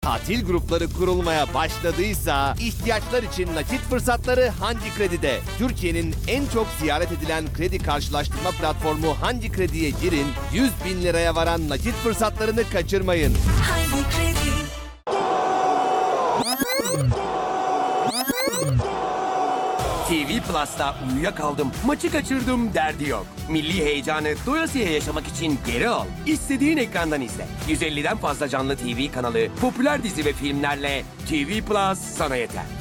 Tatil grupları kurulmaya başladıysa ihtiyaçlar için nakit fırsatları Hangi Kredi'de. Türkiye'nin en çok ziyaret edilen kredi karşılaştırma platformu Hangi Kredi'ye girin, 100.000 liraya varan nakit fırsatlarını kaçırmayın. Hangi Kredi? TV Plus'ta uyuyakaldım, maçı kaçırdım derdi yok. Milli heyecanı doyasıya yaşamak için geri al. İstediğin ekrandan izle. 150'den fazla canlı TV kanalı, popüler dizi ve filmlerle TV Plus sana yeter.